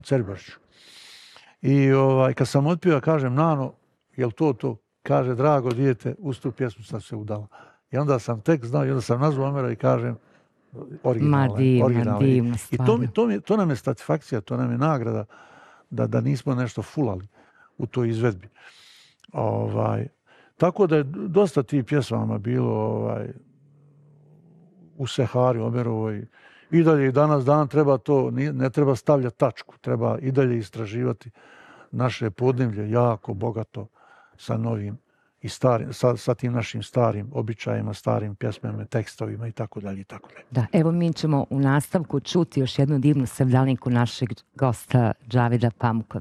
Ceribašiću. I kad sam otpio, kažem, Nano, jel to? Kaže, drago dijete, uz tu pjesmu sam se udala. I onda sam tek znao, i onda sam nazvao Omera i kažem, originalno. Divno, I to nam je satisfakcija, to nam je nagrada da nismo nešto fulali u toj izvedbi. Tako da je dosta tih pjesmama bilo u Sehari Omerovoj. I dalje i danas dan treba to, ne treba stavljati tačku, treba i dalje istraživati naše podneblje jako bogato sa novim i starim, sa tim našim starim običajima, starim pjesmama, tekstovima i tako dalje i tako dalje. Da, evo mi ćemo u nastavku čuti još jednu divnu sevdalinku našeg gosta Džavida Pamukovića.